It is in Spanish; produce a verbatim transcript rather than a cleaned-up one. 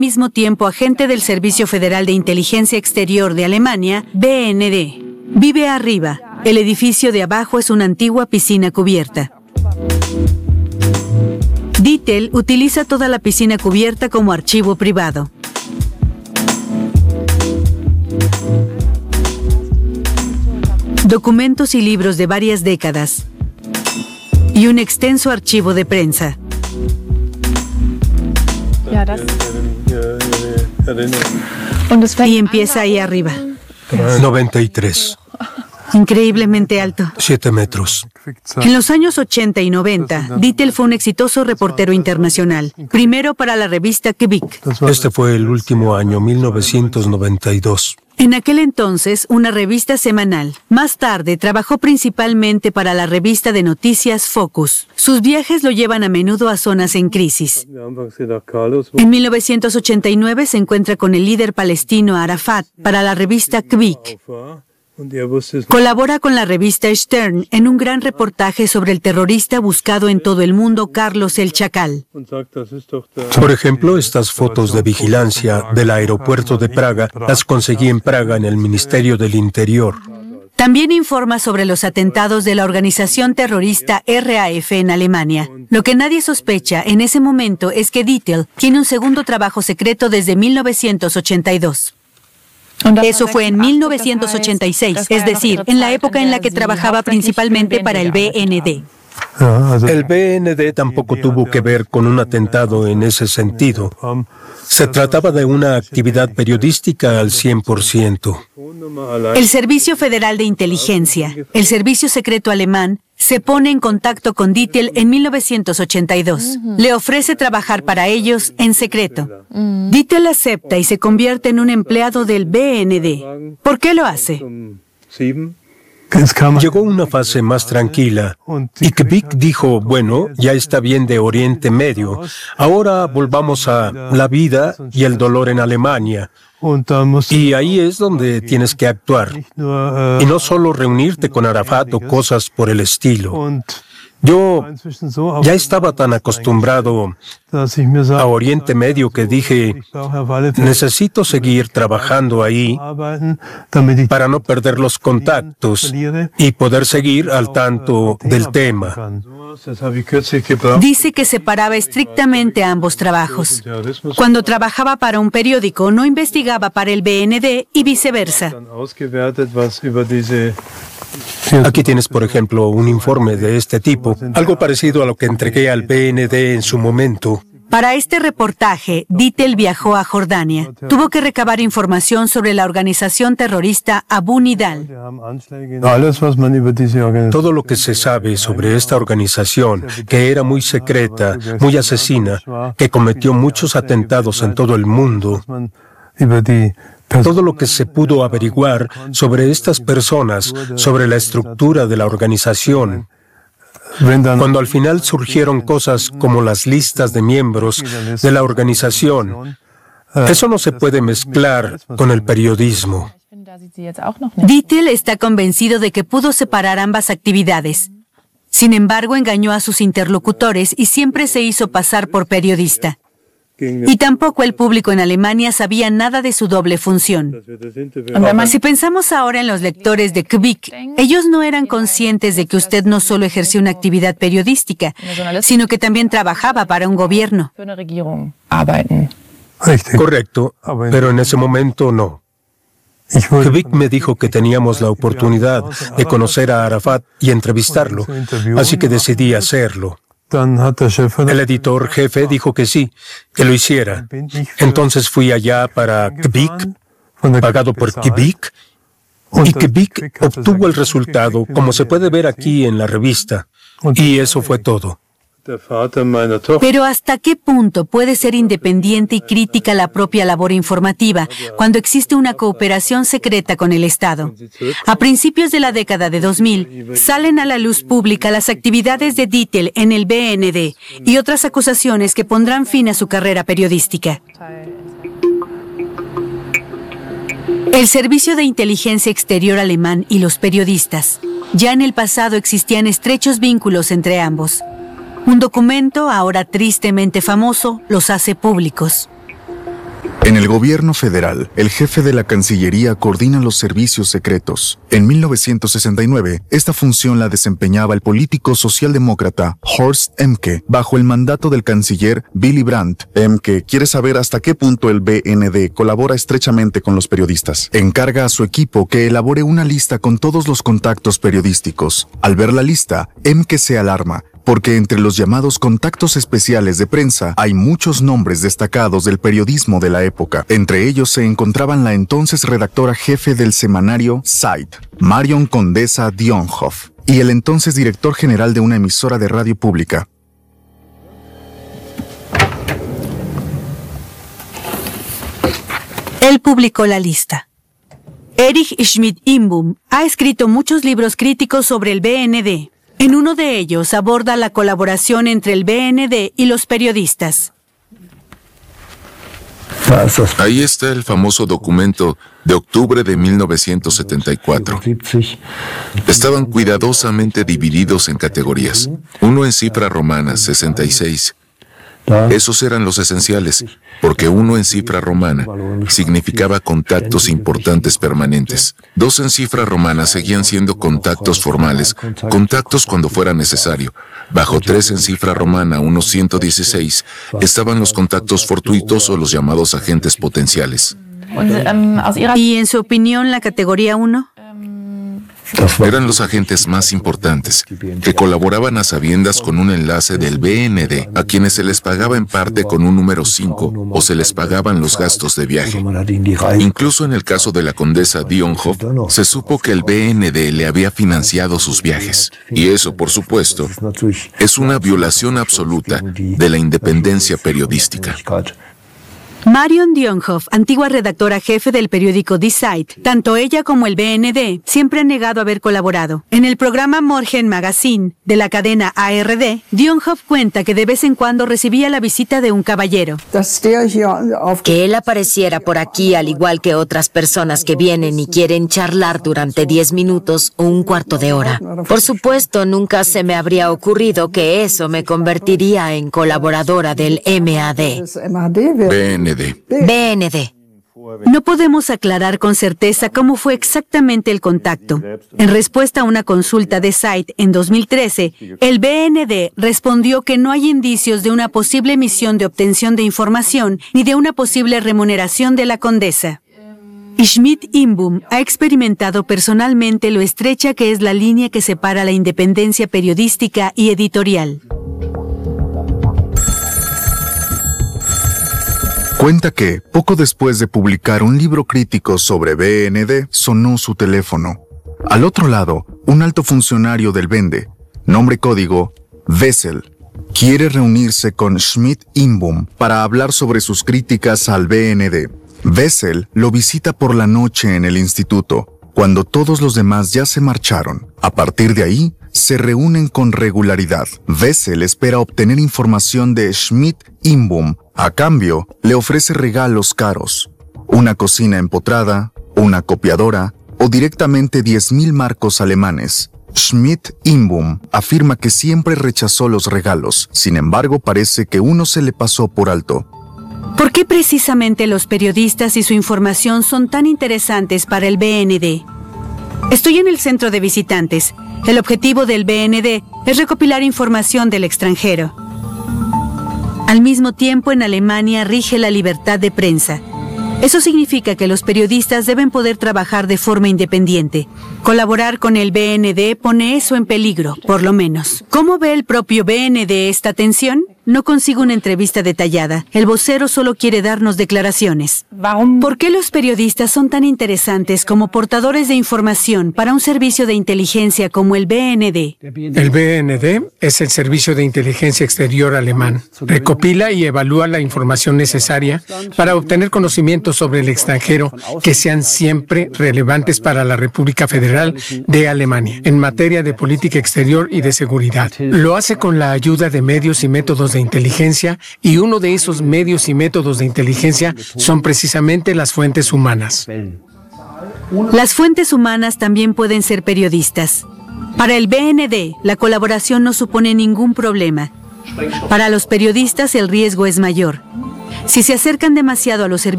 mismo tiempo agente del Servicio Federal de Inteligencia Exterior de Alemania, B N D. Vive arriba. El edificio de abajo es una antigua piscina cubierta. Dittel utiliza toda la piscina cubierta como archivo privado. Documentos y libros de varias décadas. Y un extenso archivo de prensa. Y empieza ahí arriba. noventa y tres. Increíblemente alto. Siete metros. En los años ochenta y noventa, Dittel fue un exitoso reportero internacional. Primero para la revista Quebec. Este fue el último año, mil novecientos noventa y dos. En aquel entonces, una revista semanal. Más tarde, trabajó principalmente para la revista de noticias Focus. Sus viajes lo llevan a menudo a zonas en crisis. En mil novecientos ochenta y nueve se encuentra con el líder palestino Arafat para la revista Quebec. Colabora con la revista Stern en un gran reportaje sobre el terrorista buscado en todo el mundo, Carlos el Chacal. Por ejemplo, estas fotos de vigilancia del aeropuerto de Praga las conseguí en Praga en el Ministerio del Interior. También informa sobre los atentados de la organización terrorista R A F en Alemania. Lo que nadie sospecha en ese momento es que Dittel tiene un segundo trabajo secreto desde mil novecientos ochenta y dos. Eso fue en mil novecientos ochenta y seis, es decir, en la época en la que trabajaba principalmente para el B N D. El B N D tampoco tuvo que ver con un atentado en ese sentido. Se trataba de una actividad periodística al cien por ciento. El Servicio Federal de Inteligencia, el servicio secreto alemán, se pone en contacto con Dittel en mil novecientos ochenta y dos. Le ofrece trabajar para ellos en secreto. Dittel acepta y se convierte en un empleado del B N D. ¿Por qué lo hace? Llegó una fase más tranquila y Quebec dijo, bueno, ya está bien de Oriente Medio, ahora volvamos a la vida y el dolor en Alemania. Y ahí es donde tienes que actuar. Y no solo reunirte con Arafat o cosas por el estilo. Yo ya estaba tan acostumbrado a Oriente Medio que dije, necesito seguir trabajando ahí para no perder los contactos y poder seguir al tanto del tema. Dice que separaba estrictamente ambos trabajos. Cuando trabajaba para un periódico, no investigaba para el B N D y viceversa. Aquí tienes, por ejemplo, un informe de este tipo, algo parecido a lo que entregué al B N D en su momento. Para este reportaje, Dittel viajó a Jordania. Tuvo que recabar información sobre la organización terrorista Abu Nidal. Todo lo que se sabe sobre esta organización, que era muy secreta, muy asesina, que cometió muchos atentados en todo el mundo, todo lo que se pudo averiguar sobre estas personas, sobre la estructura de la organización, cuando al final surgieron cosas como las listas de miembros de la organización, eso no se puede mezclar con el periodismo. Dittel está convencido de que pudo separar ambas actividades. Sin embargo, engañó a sus interlocutores y siempre se hizo pasar por periodista. Y tampoco el público en Alemania sabía nada de su doble función. Si pensamos ahora en los lectores de Quebec, ellos no eran conscientes de que usted no solo ejerció una actividad periodística, sino que también trabajaba para un gobierno. Correcto, pero en ese momento no. Quebec me dijo que teníamos la oportunidad de conocer a Arafat y entrevistarlo, así que decidí hacerlo. El editor jefe dijo que sí, que lo hiciera. Entonces fui allá para Quebec, pagado por Quebec, y Quebec obtuvo el resultado, como se puede ver aquí en la revista. Y eso fue todo. Pero ¿hasta qué punto puede ser independiente y crítica la propia labor informativa cuando existe una cooperación secreta con el Estado? A principios de la década de dos mil, salen a la luz pública las actividades de Dittel en el B N D y otras acusaciones que pondrán fin a su carrera periodística. El Servicio de Inteligencia Exterior alemán y los periodistas. Ya en el pasado existían estrechos vínculos entre ambos. Un documento, ahora tristemente famoso, los hace públicos. En el gobierno federal, el jefe de la Cancillería coordina los servicios secretos. En mil novecientos sesenta y nueve, esta función la desempeñaba el político socialdemócrata Horst Emke, bajo el mandato del canciller Willy Brandt. Emke quiere saber hasta qué punto el B N D colabora estrechamente con los periodistas. Encarga a su equipo que elabore una lista con todos los contactos periodísticos. Al ver la lista, Emke se alarma, porque entre los llamados contactos especiales de prensa hay muchos nombres destacados del periodismo de la época. Entre ellos se encontraban la entonces redactora jefe del semanario Zeit, Marion Condesa Dionhoff, y el entonces director general de una emisora de radio pública. Él publicó la lista. Erich Schmidt-Inbum ha escrito muchos libros críticos sobre el B N D. En uno de ellos aborda la colaboración entre el B N D y los periodistas. Ahí está el famoso documento de octubre de mil novecientos setenta y cuatro. Estaban cuidadosamente divididos en categorías. Uno en cifra romana, sesenta y seis. Esos eran los esenciales, porque uno en cifra romana significaba contactos importantes permanentes. Dos en cifra romana seguían siendo contactos formales, contactos cuando fuera necesario. Bajo tres en cifra romana, unos ciento dieciséis, estaban los contactos fortuitos o los llamados agentes potenciales. ¿Y en su opinión la categoría uno? Eran los agentes más importantes, que colaboraban a sabiendas con un enlace del B N D, a quienes se les pagaba en parte con un número cinco o se les pagaban los gastos de viaje. Incluso en el caso de la condesa Dionhoff, se supo que el B N D le había financiado sus viajes. Y eso, por supuesto, es una violación absoluta de la independencia periodística. Marion Dionhoff, antigua redactora jefe del periódico Die Zeit, tanto ella como el B N D siempre han negado haber colaborado. En el programa Morgen Magazine de la cadena A R D, Dionhoff cuenta que de vez en cuando recibía la visita de un caballero. Que él apareciera por aquí al igual que otras personas que vienen y quieren charlar durante diez minutos o un cuarto de hora. Por supuesto, nunca se me habría ocurrido que eso me convertiría en colaboradora del M A D. B N D. B N D. No podemos aclarar con certeza cómo fue exactamente el contacto. En respuesta a una consulta de Zeit en dos mil trece, el B N D respondió que no hay indicios de una posible misión de obtención de información ni de una posible remuneración de la condesa. Schmidt-Inbum ha experimentado personalmente lo estrecha que es la línea que separa la independencia periodística y editorial. Cuenta que, poco después de publicar un libro crítico sobre B N D, sonó su teléfono. Al otro lado, un alto funcionario del B N D, nombre código Wessel, quiere reunirse con Schmidt-Inbum para hablar sobre sus críticas al B N D. Wessel lo visita por la noche en el instituto, cuando todos los demás ya se marcharon. A partir de ahí, se reúnen con regularidad. Wessel espera obtener información de Schmidt-Inbum. A cambio, le ofrece regalos caros, una cocina empotrada, una copiadora o directamente diez mil marcos alemanes. Schmidt-Inbum afirma que siempre rechazó los regalos, sin embargo parece que uno se le pasó por alto. ¿Por qué precisamente los periodistas y su información son tan interesantes para el B N D? Estoy en el centro de visitantes. El objetivo del B N D es recopilar información del extranjero. Al mismo tiempo, en Alemania rige la libertad de prensa. Eso significa que los periodistas deben poder trabajar de forma independiente. Colaborar con el B N D pone eso en peligro, por lo menos. ¿Cómo ve el propio B N D esta tensión? No consigo una entrevista detallada. El vocero solo quiere darnos declaraciones. ¿Por qué los periodistas son tan interesantes como portadores de información para un servicio de inteligencia como el B N D? El B N D es el Servicio de Inteligencia Exterior alemán. Recopila y evalúa la información necesaria para obtener conocimientos sobre el extranjero que sean siempre relevantes para la República Federal de Alemania en materia de política exterior y de seguridad. Lo hace con la ayuda de medios y métodos de inteligencia, y uno de esos medios y métodos de inteligencia son precisamente las fuentes humanas. Las fuentes humanas también pueden ser periodistas. Para el B N D, la colaboración no supone ningún problema. Para los periodistas, el riesgo es mayor. Si se acercan demasiado a los servicios